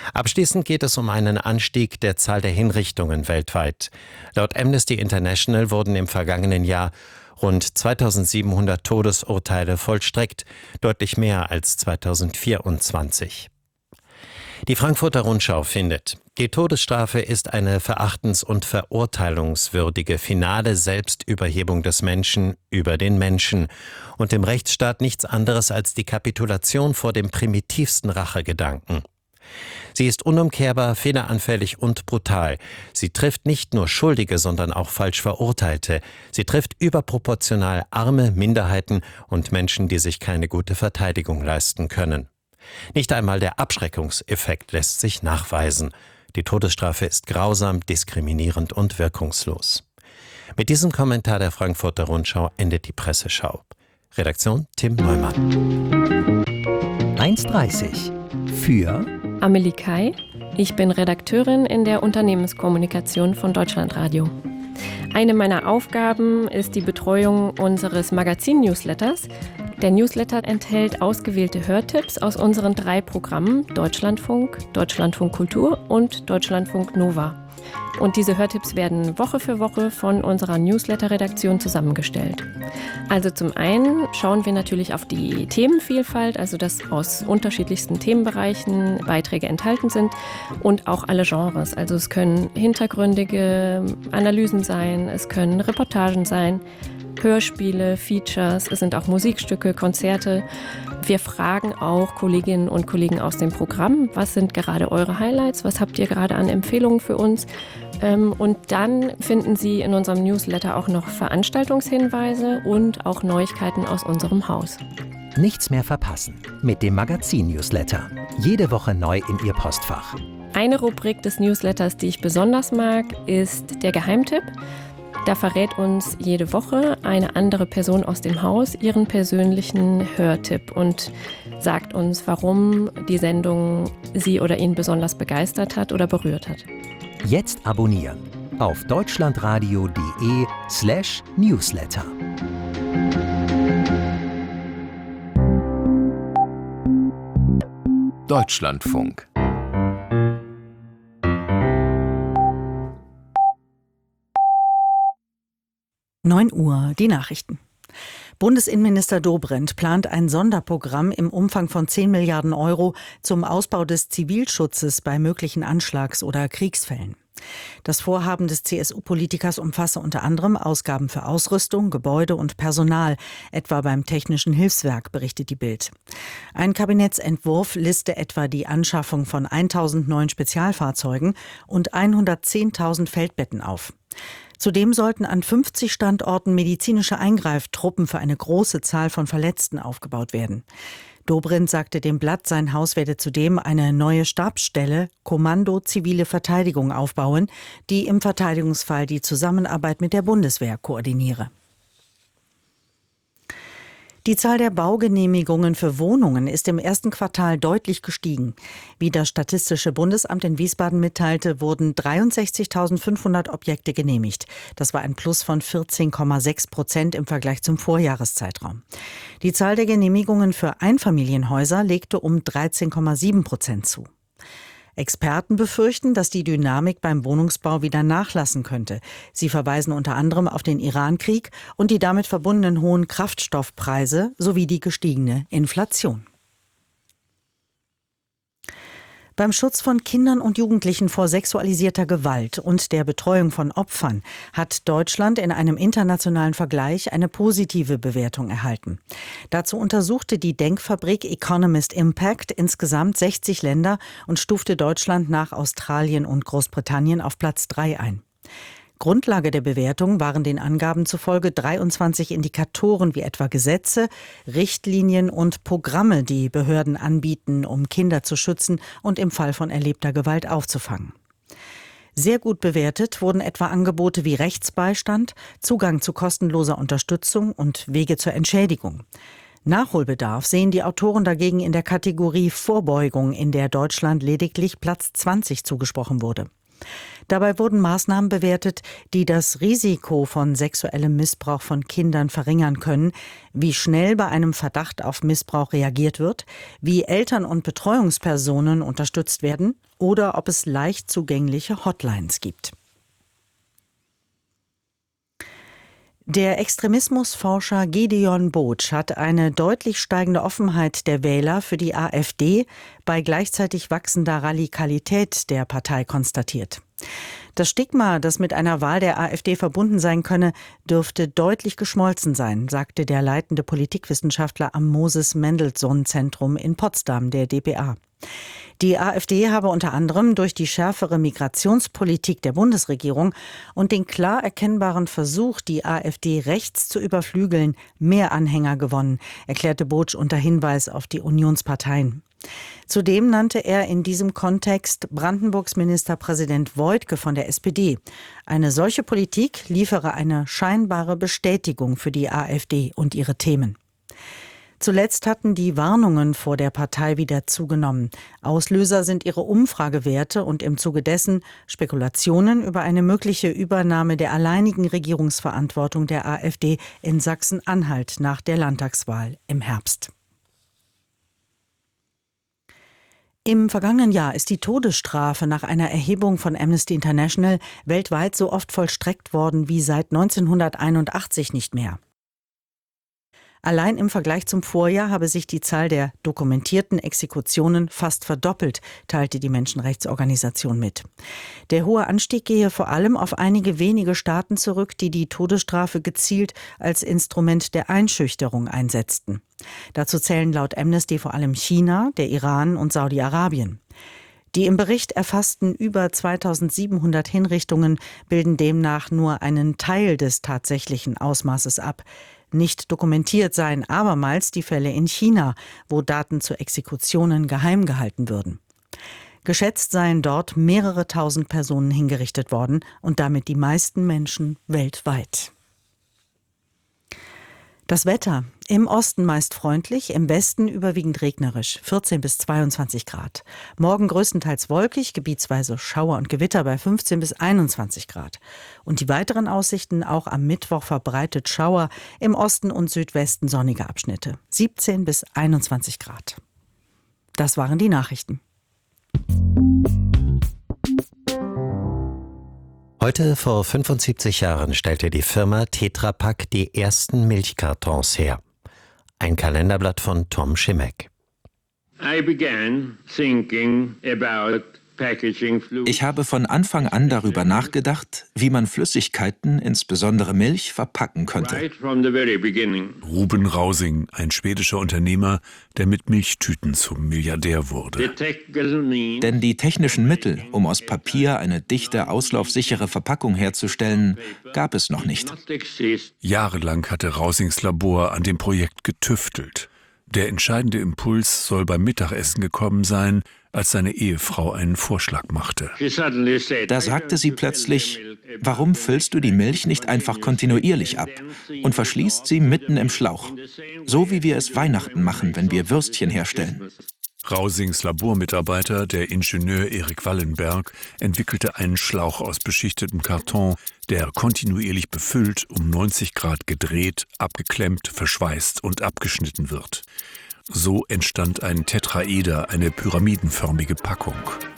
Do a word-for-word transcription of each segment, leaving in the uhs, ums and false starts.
Abschließend geht es um einen Anstieg der Zahl der Hinrichtungen weltweit. Laut Amnesty International wurden im vergangenen Jahr rund zweitausendsiebenhundert Todesurteile vollstreckt, deutlich mehr als zweitausendvierundzwanzig. Die Frankfurter Rundschau findet, die Todesstrafe ist eine verachtens- und verurteilungswürdige finale Selbstüberhebung des Menschen über den Menschen und im Rechtsstaat nichts anderes als die Kapitulation vor dem primitivsten Rachegedanken. Sie ist unumkehrbar, fehleranfällig und brutal. Sie trifft nicht nur Schuldige, sondern auch falsch Verurteilte. Sie trifft überproportional arme Minderheiten und Menschen, die sich keine gute Verteidigung leisten können. Nicht einmal der Abschreckungseffekt lässt sich nachweisen. Die Todesstrafe ist grausam, diskriminierend und wirkungslos. Mit diesem Kommentar der Frankfurter Rundschau endet die Presseschau. Redaktion Tim Neumann. eins dreißig für Amelie Kai. Ich bin Redakteurin in der Unternehmenskommunikation von Deutschlandradio. Eine meiner Aufgaben ist die Betreuung unseres Magazin-Newsletters. Der Newsletter enthält ausgewählte Hörtipps aus unseren drei Programmen Deutschlandfunk, Deutschlandfunk Kultur und Deutschlandfunk Nova. Und diese Hörtipps werden Woche für Woche von unserer Newsletter-Redaktion zusammengestellt. Also zum einen schauen wir natürlich auf die Themenvielfalt, also dass aus unterschiedlichsten Themenbereichen Beiträge enthalten sind und auch alle Genres. Also es können hintergründige Analysen sein, es können Reportagen sein, Hörspiele, Features, es sind auch Musikstücke, Konzerte. Wir fragen auch Kolleginnen und Kollegen aus dem Programm, was sind gerade eure Highlights, was habt ihr gerade an Empfehlungen für uns? Und dann finden Sie in unserem Newsletter auch noch Veranstaltungshinweise und auch Neuigkeiten aus unserem Haus. Nichts mehr verpassen mit dem Magazin-Newsletter. Jede Woche neu in Ihr Postfach. Eine Rubrik des Newsletters, die ich besonders mag, ist der Geheimtipp. Da verrät uns jede Woche eine andere Person aus dem Haus ihren persönlichen Hörtipp und sagt uns, warum die Sendung sie oder ihn besonders begeistert hat oder berührt hat. Jetzt abonnieren auf deutschlandradio.de slash Newsletter. Deutschlandfunk. neun Uhr, die Nachrichten. Bundesinnenminister Dobrindt plant ein Sonderprogramm im Umfang von zehn Milliarden Euro zum Ausbau des Zivilschutzes bei möglichen Anschlags- oder Kriegsfällen. Das Vorhaben des C S U-Politikers umfasse unter anderem Ausgaben für Ausrüstung, Gebäude und Personal, etwa beim Technischen Hilfswerk, berichtet die Bild. Ein Kabinettsentwurf liste etwa die Anschaffung von tausend neuen Spezialfahrzeugen und hundertzehntausend Feldbetten auf. Zudem sollten an fünfzig Standorten medizinische Eingreiftruppen für eine große Zahl von Verletzten aufgebaut werden. Dobrindt sagte dem Blatt, sein Haus werde zudem eine neue Stabsstelle Kommando Zivile Verteidigung aufbauen, die im Verteidigungsfall die Zusammenarbeit mit der Bundeswehr koordiniere. Die Zahl der Baugenehmigungen für Wohnungen ist im ersten Quartal deutlich gestiegen. Wie das Statistische Bundesamt in Wiesbaden mitteilte, wurden dreiundsechzigtausendfünfhundert Objekte genehmigt. Das war ein Plus von vierzehn Komma sechs Prozent im Vergleich zum Vorjahreszeitraum. Die Zahl der Genehmigungen für Einfamilienhäuser legte um dreizehn Komma sieben Prozent zu. Experten befürchten, dass die Dynamik beim Wohnungsbau wieder nachlassen könnte. Sie verweisen unter anderem auf den Irankrieg und die damit verbundenen hohen Kraftstoffpreise sowie die gestiegene Inflation. Beim Schutz von Kindern und Jugendlichen vor sexualisierter Gewalt und der Betreuung von Opfern hat Deutschland in einem internationalen Vergleich eine positive Bewertung erhalten. Dazu untersuchte die Denkfabrik Economist Impact insgesamt sechzig Länder und stufte Deutschland nach Australien und Großbritannien auf Platz drei ein. Grundlage der Bewertung waren den Angaben zufolge dreiundzwanzig Indikatoren wie etwa Gesetze, Richtlinien und Programme, die Behörden anbieten, um Kinder zu schützen und im Fall von erlebter Gewalt aufzufangen. Sehr gut bewertet wurden etwa Angebote wie Rechtsbeistand, Zugang zu kostenloser Unterstützung und Wege zur Entschädigung. Nachholbedarf sehen die Autoren dagegen in der Kategorie Vorbeugung, in der Deutschland lediglich Platz zwanzig zugesprochen wurde. Dabei wurden Maßnahmen bewertet, die das Risiko von sexuellem Missbrauch von Kindern verringern können, wie schnell bei einem Verdacht auf Missbrauch reagiert wird, wie Eltern und Betreuungspersonen unterstützt werden oder ob es leicht zugängliche Hotlines gibt. Der Extremismusforscher Gideon Botsch hat eine deutlich steigende Offenheit der Wähler für die AfD bei gleichzeitig wachsender Radikalität der Partei konstatiert. Das Stigma, das mit einer Wahl der AfD verbunden sein könne, dürfte deutlich geschmolzen sein, sagte der leitende Politikwissenschaftler am Moses-Mendelssohn-Zentrum in Potsdam, der D P A. Die AfD habe unter anderem durch die schärfere Migrationspolitik der Bundesregierung und den klar erkennbaren Versuch, die AfD rechts zu überflügeln, mehr Anhänger gewonnen, erklärte Botsch unter Hinweis auf die Unionsparteien. Zudem nannte er in diesem Kontext Brandenburgs Ministerpräsident Woidke von der S P D. Eine solche Politik liefere eine scheinbare Bestätigung für die AfD und ihre Themen. Zuletzt hatten die Warnungen vor der Partei wieder zugenommen. Auslöser sind ihre Umfragewerte und im Zuge dessen Spekulationen über eine mögliche Übernahme der alleinigen Regierungsverantwortung der AfD in Sachsen-Anhalt nach der Landtagswahl im Herbst. Im vergangenen Jahr ist die Todesstrafe nach einer Erhebung von Amnesty International weltweit so oft vollstreckt worden wie seit neunzehnhunderteinundachtzig nicht mehr. Allein im Vergleich zum Vorjahr habe sich die Zahl der dokumentierten Exekutionen fast verdoppelt, teilte die Menschenrechtsorganisation mit. Der hohe Anstieg gehe vor allem auf einige wenige Staaten zurück, die die Todesstrafe gezielt als Instrument der Einschüchterung einsetzten. Dazu zählen laut Amnesty vor allem China, der Iran und Saudi-Arabien. Die im Bericht erfassten über zweitausendsiebenhundert Hinrichtungen bilden demnach nur einen Teil des tatsächlichen Ausmaßes ab. Nicht dokumentiert seien abermals die Fälle in China, wo Daten zu Exekutionen geheim gehalten würden. Geschätzt seien dort mehrere tausend Personen hingerichtet worden und damit die meisten Menschen weltweit. Das Wetter. Im Osten meist freundlich, im Westen überwiegend regnerisch, vierzehn bis zweiundzwanzig Grad. Morgen größtenteils wolkig, gebietsweise Schauer und Gewitter bei fünfzehn bis einundzwanzig Grad. Und die weiteren Aussichten auch am Mittwoch verbreitet Schauer, im Osten und Südwesten sonnige Abschnitte, siebzehn bis einundzwanzig Grad. Das waren die Nachrichten. Heute vor fünfundsiebzig Jahren stellte die Firma Tetra Pak die ersten Milchkartons her. Ein Kalenderblatt von Tom Schimek. I began thinking about Ich habe von Anfang an darüber nachgedacht, wie man Flüssigkeiten, insbesondere Milch, verpacken könnte. Ruben Rausing, ein schwedischer Unternehmer, der mit Milchtüten zum Milliardär wurde. Denn die technischen Mittel, um aus Papier eine dichte, auslaufsichere Verpackung herzustellen, gab es noch nicht. Jahrelang hatte Rausings Labor an dem Projekt getüftelt. Der entscheidende Impuls soll beim Mittagessen gekommen sein, als seine Ehefrau einen Vorschlag machte. Da sagte sie plötzlich, warum füllst du die Milch nicht einfach kontinuierlich ab und verschließt sie mitten im Schlauch, so wie wir es Weihnachten machen, wenn wir Würstchen herstellen. Rausings Labormitarbeiter, der Ingenieur Erik Wallenberg, entwickelte einen Schlauch aus beschichtetem Karton, der kontinuierlich befüllt, um neunzig Grad gedreht, abgeklemmt, verschweißt und abgeschnitten wird. So entstand ein Tetraeder, eine pyramidenförmige Packung.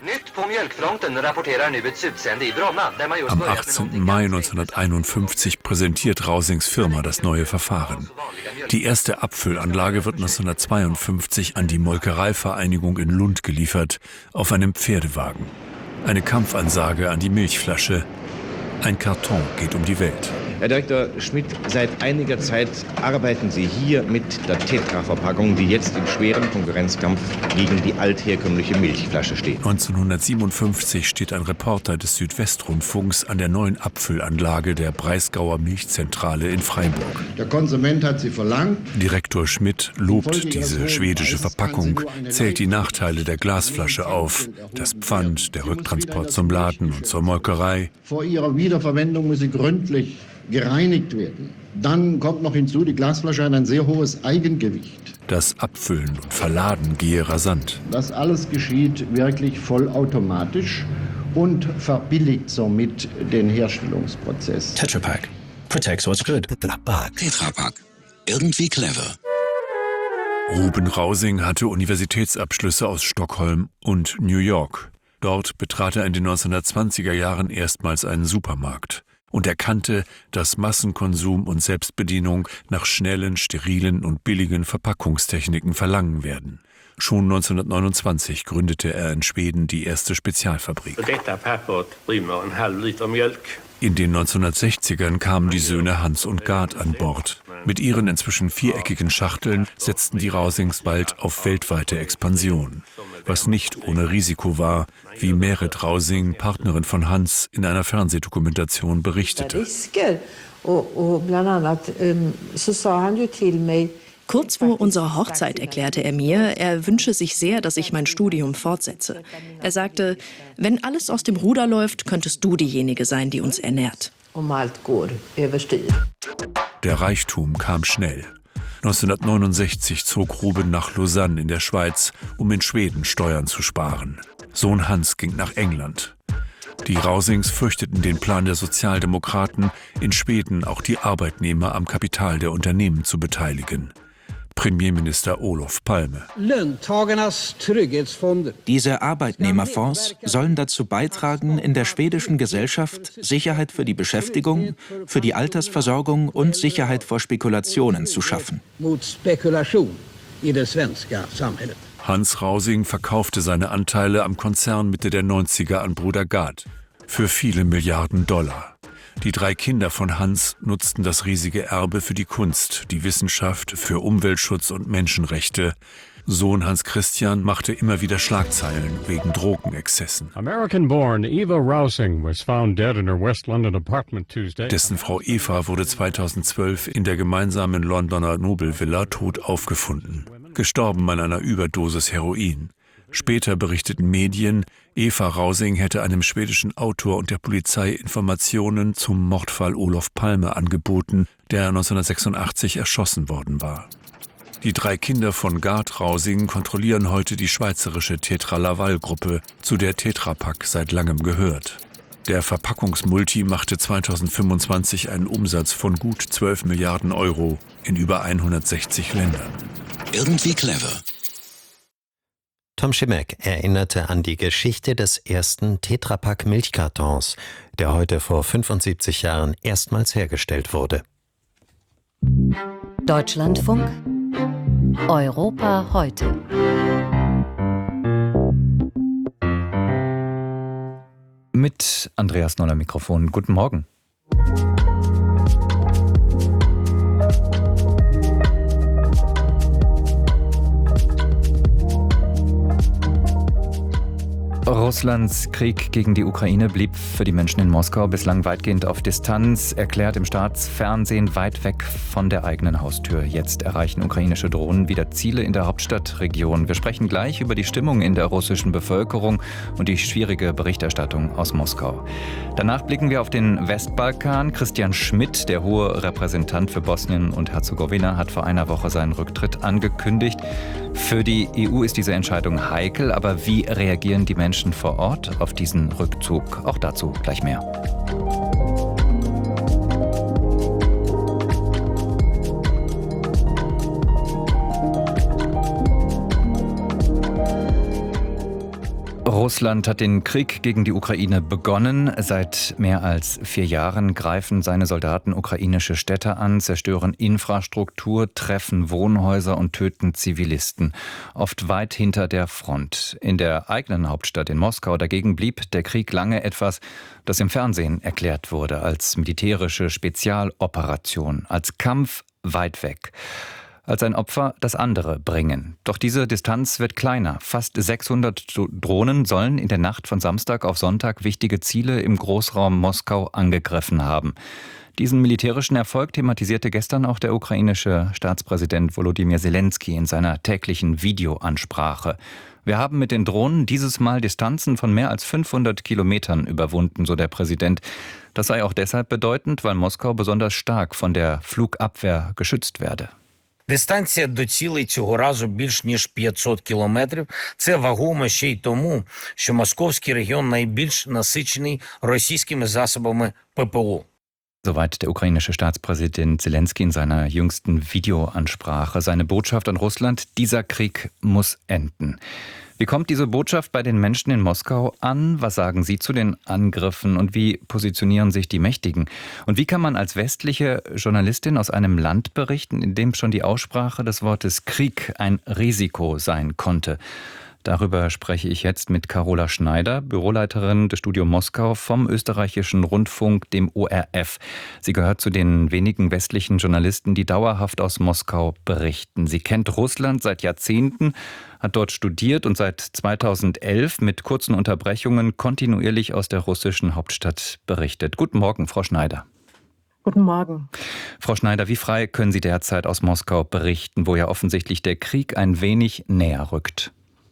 Am achtzehnten Mai neunzehnhunderteinundfünfzig präsentiert Rausings Firma das neue Verfahren. Die erste Abfüllanlage wird neunzehnhundertzweiundfünfzig an die Molkereivereinigung in Lund geliefert, auf einem Pferdewagen. Eine Kampfansage an die Milchflasche. Ein Karton geht um die Welt. Herr Direktor Schmidt, seit einiger Zeit arbeiten Sie hier mit der Tetra-Verpackung, die jetzt im schweren Konkurrenzkampf gegen die altherkömmliche Milchflasche steht. neunzehnhundertsiebenundfünfzig steht ein Reporter des Südwestrundfunks an der neuen Abfüllanlage der Breisgauer Milchzentrale in Freiburg. Der Konsument hat sie verlangt. Direktor Schmidt lobt diese schwedische Verpackung, zählt die Nachteile der Glasflasche auf. Das Pfand, der Rücktransport zum Laden und zur Molkerei. Vor ihrer Wiederverwendung muss sie gründlich gereinigt werden. Dann kommt noch hinzu, die Glasflasche hat ein sehr hohes Eigengewicht. Das Abfüllen und Verladen gehe rasant. Das alles geschieht wirklich vollautomatisch und verbilligt somit den Herstellungsprozess. Tetra Pak. Protects what's good. Tetra Pak. Tetra Pak. Irgendwie clever. Ruben Rausing hatte Universitätsabschlüsse aus Stockholm und New York. Dort betrat er in den neunzehnhundertzwanziger Jahren erstmals einen Supermarkt und erkannte, dass Massenkonsum und Selbstbedienung nach schnellen, sterilen und billigen Verpackungstechniken verlangen werden. Schon neunzehnhundertneunundzwanzig gründete er in Schweden die erste Spezialfabrik. In den neunzehnhundertsechzigern kamen die Söhne Hans und Gard an Bord. Mit ihren inzwischen viereckigen Schachteln setzten die Rausings bald auf weltweite Expansion. Was nicht ohne Risiko war, wie Merit Rausing, Partnerin von Hans, in einer Fernsehdokumentation berichtete. Kurz vor unserer Hochzeit erklärte er mir, er wünsche sich sehr, dass ich mein Studium fortsetze. Er sagte, wenn alles aus dem Ruder läuft, könntest du diejenige sein, die uns ernährt. Der Reichtum kam schnell. neunzehnhundertneunundsechzig zog Ruben nach Lausanne in der Schweiz, um in Schweden Steuern zu sparen. Sohn Hans ging nach England. Die Rausings fürchteten den Plan der Sozialdemokraten, in Schweden auch die Arbeitnehmer am Kapital der Unternehmen zu beteiligen. Premierminister Olof Palme. Diese Arbeitnehmerfonds sollen dazu beitragen, in der schwedischen Gesellschaft Sicherheit für die Beschäftigung, für die Altersversorgung und Sicherheit vor Spekulationen zu schaffen. Hans Rausing verkaufte seine Anteile am Konzern Mitte der neunziger an Bruder Gard für viele Milliarden Dollar. Die drei Kinder von Hans nutzten das riesige Erbe für die Kunst, die Wissenschaft, für Umweltschutz und Menschenrechte. Sohn Hans Christian machte immer wieder Schlagzeilen wegen Drogenexzessen. Dessen Frau Eva wurde zweitausendzwölf in der gemeinsamen Londoner Nobelvilla tot aufgefunden. Gestorben an einer Überdosis Heroin. Später berichteten Medien, Eva Rausing hätte einem schwedischen Autor und der Polizei Informationen zum Mordfall Olof Palme angeboten, der neunzehnhundertsechsundachtzig erschossen worden war. Die drei Kinder von Gard Rausing kontrollieren heute die schweizerische Tetra Laval-Gruppe, zu der Tetra Pak seit langem gehört. Der Verpackungsmulti machte zweitausendfünfundzwanzig einen Umsatz von gut zwölf Milliarden Euro in über hundertsechzig Ländern. Irgendwie clever. Tom Schimmeck erinnerte an die Geschichte des ersten Tetra Pak Milchkartons, der heute vor fünfundsiebzig Jahren erstmals hergestellt wurde. Deutschlandfunk Europa heute. Mit Andreas Noller Mikrofon. Guten Morgen. Russlands Krieg gegen die Ukraine blieb für die Menschen in Moskau bislang weitgehend auf Distanz, erklärt im Staatsfernsehen, weit weg von der eigenen Haustür. Jetzt erreichen ukrainische Drohnen wieder Ziele in der Hauptstadtregion. Wir sprechen gleich über die Stimmung in der russischen Bevölkerung und die schwierige Berichterstattung aus Moskau. Danach blicken wir auf den Westbalkan. Christian Schmidt, der hohe Repräsentant für Bosnien und Herzegowina, hat vor einer Woche seinen Rücktritt angekündigt. Für die E U ist diese Entscheidung heikel, aber wie reagieren die Menschen vor Ort auf diesen Rückzug? Auch dazu gleich mehr. Russland hat den Krieg gegen die Ukraine begonnen. Seit mehr als vier Jahren greifen seine Soldaten ukrainische Städte an, zerstören Infrastruktur, treffen Wohnhäuser und töten Zivilisten. Oft weit hinter der Front. In der eigenen Hauptstadt in Moskau dagegen blieb der Krieg lange etwas, das im Fernsehen erklärt wurde als militärische Spezialoperation, als Kampf weit weg. Als ein Opfer das andere bringen. Doch diese Distanz wird kleiner. Fast sechshundert Drohnen sollen in der Nacht von Samstag auf Sonntag wichtige Ziele im Großraum Moskau angegriffen haben. Diesen militärischen Erfolg thematisierte gestern auch der ukrainische Staatspräsident Volodymyr Zelensky in seiner täglichen Videoansprache. Wir haben mit den Drohnen dieses Mal Distanzen von mehr als fünfhundert Kilometern überwunden, so der Präsident. Das sei auch deshalb bedeutend, weil Moskau besonders stark von der Flugabwehr geschützt werde. Дистанція до цілей цього разу більш ніж п'ятсот кілометрів. Це вагомо ще й тому, що московський регіон найбільш насичений російськими засобами ППО. Soweit der ukrainische Staatspräsident Zelensky in seiner jüngsten Videoansprache. Seine Botschaft an Russland: Dieser Krieg muss enden. Wie kommt diese Botschaft bei den Menschen in Moskau an? Was sagen sie zu den Angriffen und wie positionieren sich die Mächtigen? Und wie kann man als westliche Journalistin aus einem Land berichten, in dem schon die Aussprache des Wortes Krieg ein Risiko sein konnte? Darüber spreche ich jetzt mit Carola Schneider, Büroleiterin des Studio Moskau vom österreichischen Rundfunk, dem O R F. Sie gehört zu den wenigen westlichen Journalisten, die dauerhaft aus Moskau berichten. Sie kennt Russland seit Jahrzehnten, hat dort studiert und seit zweitausendelf mit kurzen Unterbrechungen kontinuierlich aus der russischen Hauptstadt berichtet. Guten Morgen, Frau Schneider. Guten Morgen. Frau Schneider, wie frei können Sie derzeit aus Moskau berichten, wo ja offensichtlich der Krieg ein wenig näher rückt?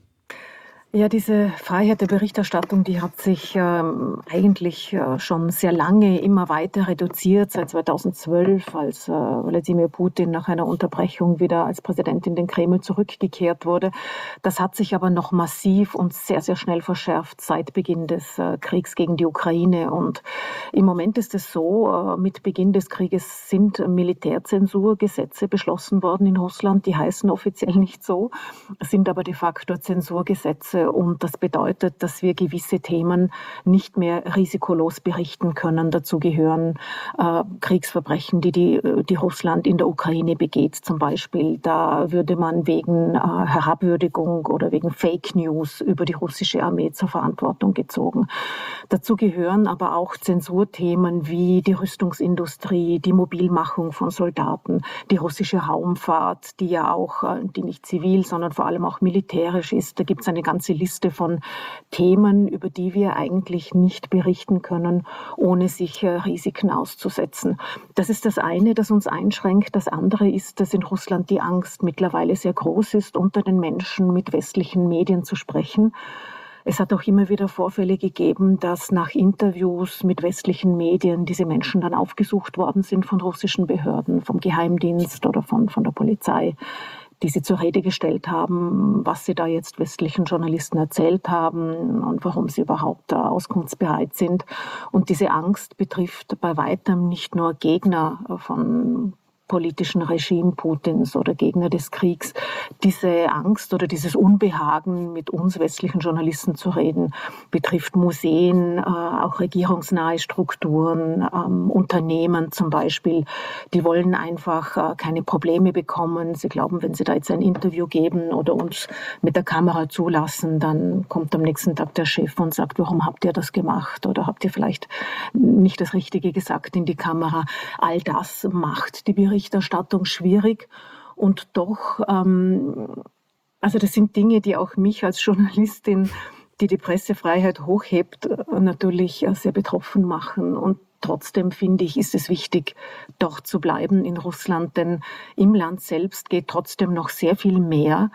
Ja, diese Freiheit der Berichterstattung, die hat sich ähm, eigentlich äh, schon sehr lange immer weiter reduziert, seit zweitausendzwölf, als äh, Wladimir Putin nach einer Unterbrechung wieder als Präsident in den Kreml zurückgekehrt wurde. Das hat sich aber noch massiv und sehr, sehr schnell verschärft seit Beginn des äh, Kriegs gegen die Ukraine. Und im Moment ist es so, äh, mit Beginn des Krieges sind Militärzensurgesetze beschlossen worden in Russland. Die heißen offiziell nicht so, sind aber de facto Zensurgesetze. Und das bedeutet, dass wir gewisse Themen nicht mehr risikolos berichten können. Dazu gehören äh, Kriegsverbrechen, die, die, die Russland in der Ukraine begeht. Zum Beispiel, da würde man wegen äh, Herabwürdigung oder wegen Fake News über die russische Armee zur Verantwortung gezogen. Dazu gehören aber auch Zensurthemen wie die Rüstungsindustrie, die Mobilmachung von Soldaten, die russische Raumfahrt, die ja auch, äh, die nicht zivil, sondern vor allem auch militärisch ist. Da gibt es eine ganze Liste von Themen, über die wir eigentlich nicht berichten können, ohne sich Risiken auszusetzen. Das ist das eine, das uns einschränkt. Das andere ist, dass in Russland die Angst mittlerweile sehr groß ist, unter den Menschen mit westlichen Medien zu sprechen. Es hat auch immer wieder Vorfälle gegeben, dass nach Interviews mit westlichen Medien diese Menschen dann aufgesucht worden sind von russischen Behörden, vom Geheimdienst oder von, von der Polizei, die sie zur Rede gestellt haben, was sie da jetzt westlichen Journalisten erzählt haben und warum sie überhaupt da auskunftsbereit sind. Und diese Angst betrifft bei weitem nicht nur Gegner von politischen Regime Putins oder Gegner des Kriegs. Diese Angst oder dieses Unbehagen, mit uns westlichen Journalisten zu reden, betrifft Museen, äh, auch regierungsnahe Strukturen, ähm, Unternehmen zum Beispiel. Die wollen einfach äh, keine Probleme bekommen. Sie glauben, wenn sie da jetzt ein Interview geben oder uns mit der Kamera zulassen, dann kommt am nächsten Tag der Chef und sagt, warum habt ihr das gemacht? Oder habt ihr vielleicht nicht das Richtige gesagt in die Kamera? All das macht die Berichterstattung schwierig und doch, ähm, also das sind Dinge, die auch mich als Journalistin, die die Pressefreiheit hochhebt, natürlich sehr betroffen machen. Und trotzdem finde ich, ist es wichtig, dort zu bleiben in Russland, denn im Land selbst geht trotzdem noch sehr viel mehr,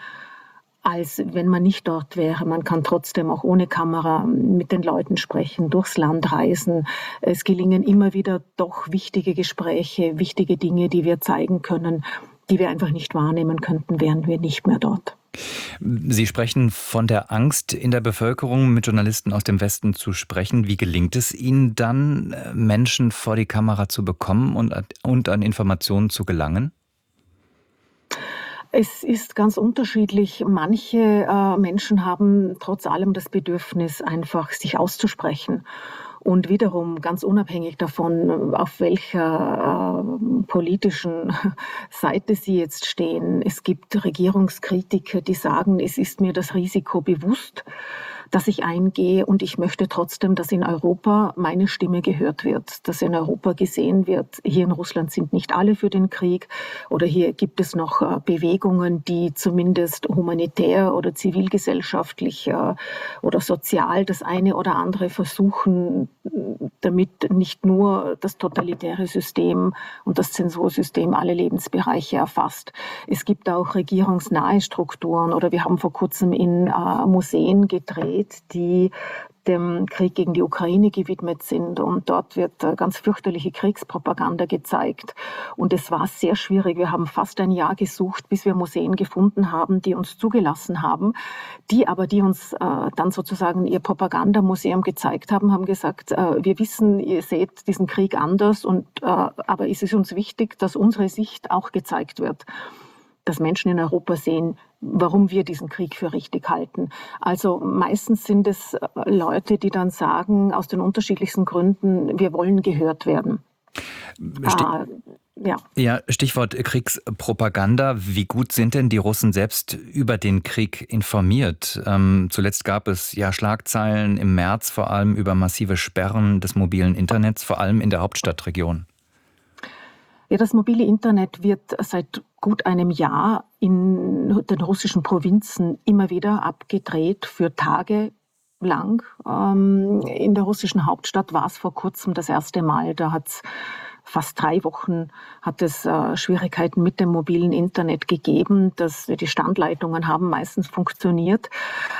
als wenn man nicht dort wäre. Man kann trotzdem auch ohne Kamera mit den Leuten sprechen, durchs Land reisen. Es gelingen immer wieder doch wichtige Gespräche, wichtige Dinge, die wir zeigen können, die wir einfach nicht wahrnehmen könnten, wären wir nicht mehr dort. Sie sprechen von der Angst in der Bevölkerung, mit Journalisten aus dem Westen zu sprechen. Wie gelingt es Ihnen dann, Menschen vor die Kamera zu bekommen und, und an Informationen zu gelangen? Es ist ganz unterschiedlich. Manche äh, Menschen haben trotz allem das Bedürfnis, einfach sich auszusprechen. Und wiederum, ganz unabhängig davon, auf welcher äh, politischen Seite sie jetzt stehen, es gibt Regierungskritiker, die sagen, es ist mir das Risiko bewusst, dass ich eingehe und ich möchte trotzdem, dass in Europa meine Stimme gehört wird, dass in Europa gesehen wird, hier in Russland sind nicht alle für den Krieg oder hier gibt es noch äh, Bewegungen, die zumindest humanitär oder zivilgesellschaftlich äh, oder sozial das eine oder andere versuchen, damit nicht nur das totalitäre System und das Zensursystem alle Lebensbereiche erfasst. Es gibt auch regierungsnahe Strukturen oder wir haben vor kurzem in äh, Museen gedreht, die dem Krieg gegen die Ukraine gewidmet sind. Und dort wird ganz fürchterliche Kriegspropaganda gezeigt. Und es war sehr schwierig. Wir haben fast ein Jahr gesucht, bis wir Museen gefunden haben, die uns zugelassen haben, die aber, die uns äh, dann sozusagen ihr Propagandamuseum gezeigt haben, haben gesagt, äh, wir wissen, ihr seht diesen Krieg anders, und, äh, aber es ist uns wichtig, dass unsere Sicht auch gezeigt wird, dass Menschen in Europa sehen, warum wir diesen Krieg für richtig halten. Also meistens sind es Leute, die dann sagen, aus den unterschiedlichsten Gründen, wir wollen gehört werden. Stich- ah, ja. Ja, Stichwort Kriegspropaganda. Wie gut sind denn die Russen selbst über den Krieg informiert? Ähm, zuletzt gab es ja Schlagzeilen im März vor allem über massive Sperren des mobilen Internets, vor allem in der Hauptstadtregion. Ja, das mobile Internet wird seit gut einem Jahr in den russischen Provinzen immer wieder abgedreht für Tage lang. Ähm, in der russischen Hauptstadt war es vor kurzem das erste Mal. Da hat es fast drei Wochen hat es äh, Schwierigkeiten mit dem mobilen Internet gegeben. Das, die Standleitungen haben meistens funktioniert.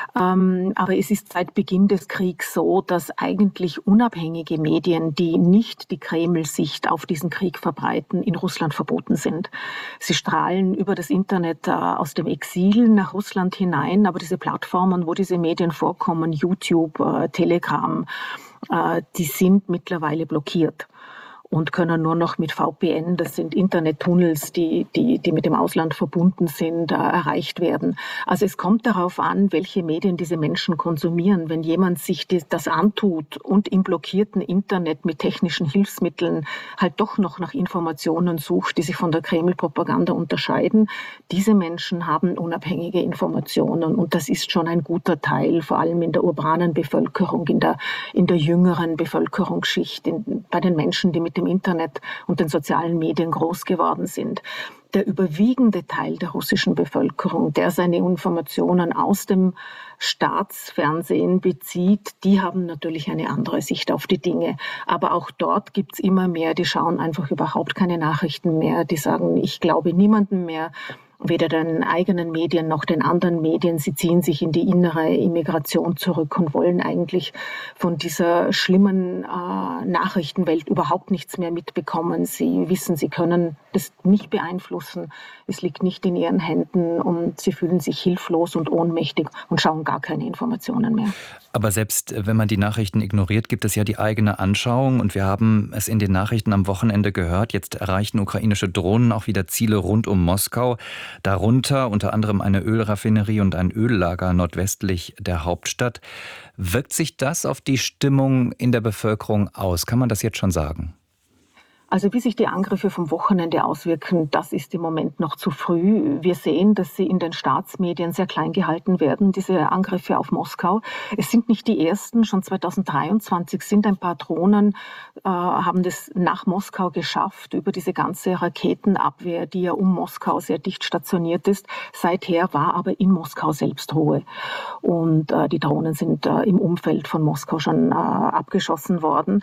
Ähm, aber es ist seit Beginn des Kriegs so, dass eigentlich unabhängige Medien, die nicht die Kreml-Sicht auf diesen Krieg verbreiten, in Russland verboten sind. Sie strahlen über das Internet äh, aus dem Exil nach Russland hinein, aber diese Plattformen, wo diese Medien vorkommen, YouTube, äh, Telegram, äh, die sind mittlerweile blockiert und können nur noch mit V P N, das sind Internettunnels, die, die, die mit dem Ausland verbunden sind, äh, erreicht werden. Also es kommt darauf an, welche Medien diese Menschen konsumieren. Wenn jemand sich die, das antut und im blockierten Internet mit technischen Hilfsmitteln halt doch noch nach Informationen sucht, die sich von der Kreml-Propaganda unterscheiden, diese Menschen haben unabhängige Informationen, und das ist schon ein guter Teil, vor allem in der urbanen Bevölkerung, in der, in der jüngeren Bevölkerungsschicht, in, bei den Menschen, die mit dem Internet und den sozialen Medien groß geworden sind. Der überwiegende Teil der russischen Bevölkerung, der seine Informationen aus dem Staatsfernsehen bezieht, die haben natürlich eine andere Sicht auf die Dinge. Aber auch dort gibt es immer mehr, die schauen einfach überhaupt keine Nachrichten mehr, die sagen, ich glaube niemandem mehr, weder den eigenen Medien noch den anderen Medien. Sie ziehen sich in die innere Immigration zurück und wollen eigentlich von dieser schlimmen äh, Nachrichtenwelt überhaupt nichts mehr mitbekommen. Sie wissen, sie können das nicht beeinflussen. Es liegt nicht in ihren Händen, und sie fühlen sich hilflos und ohnmächtig und schauen gar keine Informationen mehr. Aber selbst wenn man die Nachrichten ignoriert, gibt es ja die eigene Anschauung. Und wir haben es in den Nachrichten am Wochenende gehört. Jetzt erreichen ukrainische Drohnen auch wieder Ziele rund um Moskau. Darunter unter anderem eine Ölraffinerie und ein Öllager nordwestlich der Hauptstadt. Wirkt sich das auf die Stimmung in der Bevölkerung aus? Kann man das jetzt schon sagen? Also wie sich die Angriffe vom Wochenende auswirken, das ist im Moment noch zu früh. Wir sehen, dass sie in den Staatsmedien sehr klein gehalten werden, diese Angriffe auf Moskau. Es sind nicht die ersten. Schon zweitausenddreiundzwanzig sind ein paar Drohnen, äh, haben das nach Moskau geschafft, über diese ganze Raketenabwehr, die ja um Moskau sehr dicht stationiert ist. Seither war aber in Moskau selbst Ruhe. Und äh, die Drohnen sind äh, im Umfeld von Moskau schon äh, abgeschossen worden.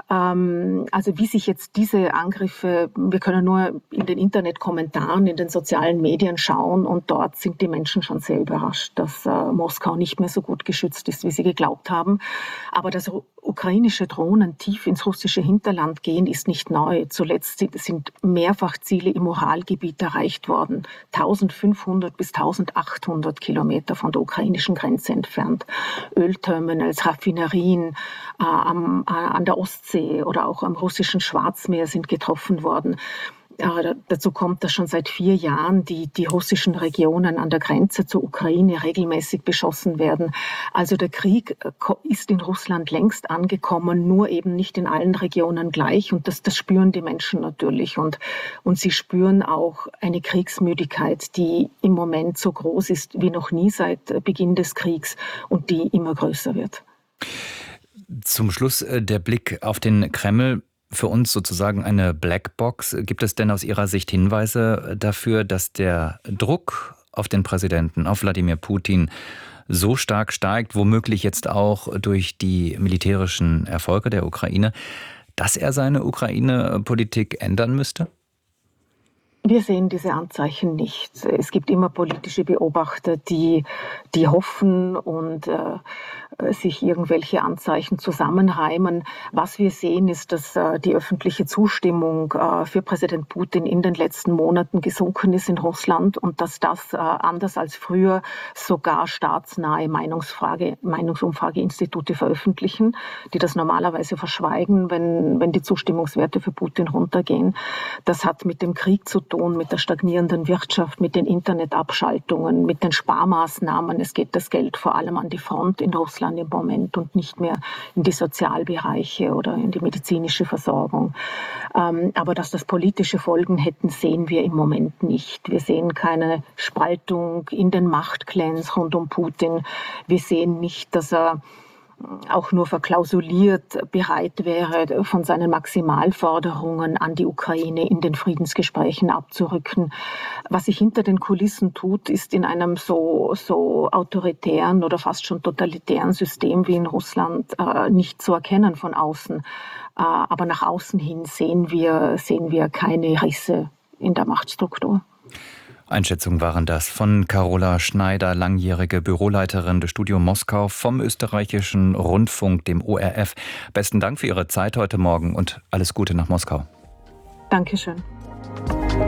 Ähm, also wie sich jetzt diese Diese Angriffe, wir können nur in den Internetkommentaren, in den sozialen Medien schauen, und dort sind die Menschen schon sehr überrascht, dass äh, Moskau nicht mehr so gut geschützt ist, wie sie geglaubt haben. Aber dass ukrainische Drohnen tief ins russische Hinterland gehen, ist nicht neu. Zuletzt sind mehrfach Ziele im Uralgebiet erreicht worden, eintausendfünfhundert bis eintausendachthundert Kilometer von der ukrainischen Grenze entfernt. Ölterminals, Raffinerien äh, am, äh, an der Ostsee oder auch am russischen Schwarzmeer sind getroffen worden. Äh, dazu kommt, dass schon seit vier Jahren die, die russischen Regionen an der Grenze zur Ukraine regelmäßig beschossen werden. Also der Krieg ist in Russland längst angekommen, nur eben nicht in allen Regionen gleich. Und das, das spüren die Menschen natürlich. Und, und sie spüren auch eine Kriegsmüdigkeit, die im Moment so groß ist wie noch nie seit Beginn des Kriegs und die immer größer wird. Zum Schluss der Blick auf den Kreml. Für uns sozusagen eine Blackbox. Gibt es denn aus Ihrer Sicht Hinweise dafür, dass der Druck auf den Präsidenten, auf Wladimir Putin, so stark steigt, womöglich jetzt auch durch die militärischen Erfolge der Ukraine, dass er seine Ukraine-Politik ändern müsste? Wir sehen diese Anzeichen nicht. Es gibt immer politische Beobachter, die, die hoffen und äh, sich irgendwelche Anzeichen zusammenreimen. Was wir sehen, ist, dass äh, die öffentliche Zustimmung äh, für Präsident Putin in den letzten Monaten gesunken ist in Russland und dass das äh, anders als früher sogar staatsnahe Meinungsfrage, Meinungsumfrageinstitute veröffentlichen, die das normalerweise verschweigen, wenn, wenn die Zustimmungswerte für Putin runtergehen. Das hat mit dem Krieg zu tun, mit der stagnierenden Wirtschaft, mit den Internetabschaltungen, mit den Sparmaßnahmen. Es geht das Geld vor allem an die Front in Russland im Moment und nicht mehr in die Sozialbereiche oder in die medizinische Versorgung. Ähm, aber dass das politische Folgen hätten, sehen wir im Moment nicht. Wir sehen keine Spaltung in den Machtclans rund um Putin. Wir sehen nicht, dass er auch nur verklausuliert bereit wäre, von seinen Maximalforderungen an die Ukraine in den Friedensgesprächen abzurücken. Was sich hinter den Kulissen tut, ist in einem so, so autoritären oder fast schon totalitären System wie in Russland äh, nicht zu erkennen von außen. Äh, aber nach außen hin sehen wir, sehen wir keine Risse in der Machtstruktur. Einschätzungen waren das von Carola Schneider, langjährige Büroleiterin des Studio Moskau vom österreichischen Rundfunk, dem O R F. Besten Dank für Ihre Zeit heute Morgen und alles Gute nach Moskau. Dankeschön.